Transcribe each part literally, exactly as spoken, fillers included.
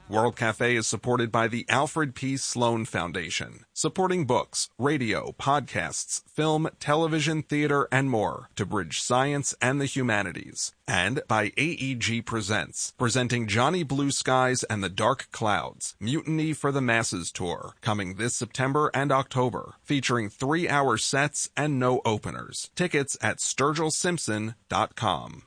World Cafe is supported by the Alfred P. Sloan Foundation, supporting books, radio, podcasts, film, television, theater, and more to bridge science and the humanities. And by A E G Presents, presenting Johnny Blue Skies and the Dark Clouds, Mutiny for the Masses Tour, coming this September and October, featuring three-hour sets and no openers. Tickets at sturgill simpson dot com.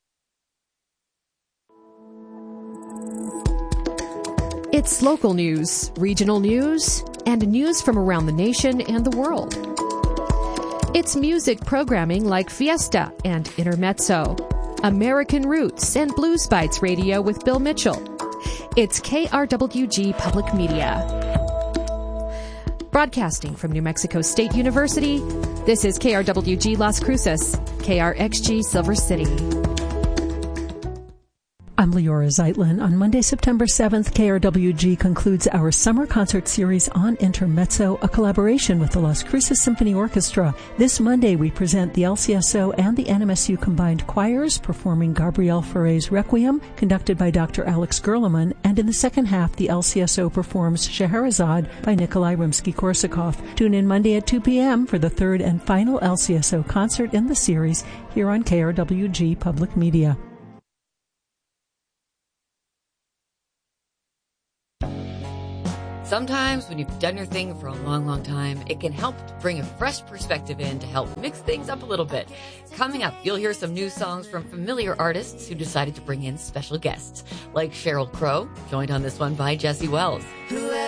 It's local news, regional news, and news from around the nation and the world. It's music programming like Fiesta and Intermezzo, American Roots, and Blues Bites Radio with Bill Mitchell. It's K R W G Public Media. Broadcasting from New Mexico State University, this is K R W G Las Cruces, K R X G Silver City. I'm Leora Zeitlin. On Monday, September seventh, K R W G concludes our summer concert series on Intermezzo, a collaboration with the Las Cruces Symphony Orchestra. This Monday, we present the L C S O and the N M S U combined choirs performing Gabriel Fauré's Requiem, conducted by Doctor Alex Gerleman, and in the second half, the L C S O performs Scheherazade by Nikolai Rimsky-Korsakov. Tune in Monday at two p.m. for the third and final L C S O concert in the series here on K R W G Public Media. Sometimes when you've done your thing for a long, long time, it can help to bring a fresh perspective in to help mix things up a little bit. Coming up, you'll hear some new songs from familiar artists who decided to bring in special guests, like Sheryl Crow, joined on this one by Jesse Wells.